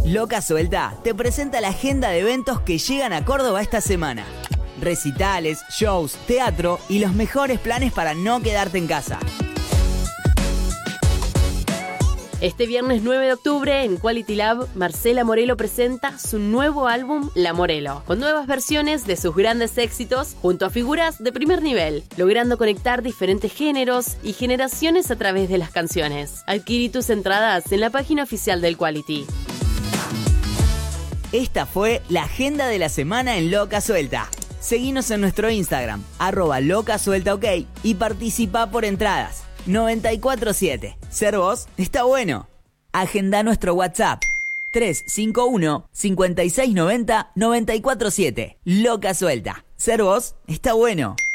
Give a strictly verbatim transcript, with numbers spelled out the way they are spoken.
Loca Suelta te presenta la agenda de eventos que llegan a Córdoba esta semana. Recitales, shows, teatro y los mejores planes para no quedarte en casa. Este viernes nueve de octubre en Quality Lab, Marcela Morelo presenta su nuevo álbum La Morelo, con nuevas versiones de sus grandes éxitos junto a figuras de primer nivel, logrando conectar diferentes géneros y generaciones a través de las canciones. Adquirí tus entradas en la página oficial del Quality. Esta fue la agenda de la semana en Loca Suelta. Seguinos en nuestro Instagram, arroba Loca Suelta OK, y participa por entradas. noventa y cuatro siete. Ser vos está bueno. Agenda nuestro WhatsApp. tres cinco uno, cinco seis nueve cero, nueve cuatro siete. Loca Suelta. Ser vos está bueno.